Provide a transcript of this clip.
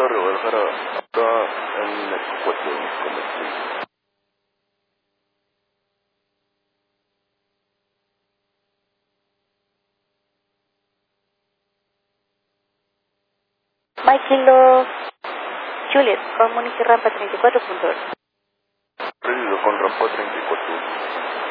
Torre Guadalajara está en evacuación comercial. Mike Kilo Juliet, comunique rampa 34.8. Preciso con rampa 34.